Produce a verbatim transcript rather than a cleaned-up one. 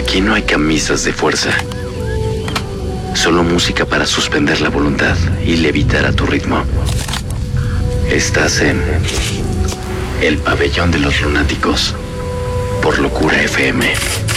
Aquí no hay camisas de fuerza. Solo música para suspender la voluntad y levitar a tu ritmo. Estás en El Pabellón de los Lunáticos por Locura F M.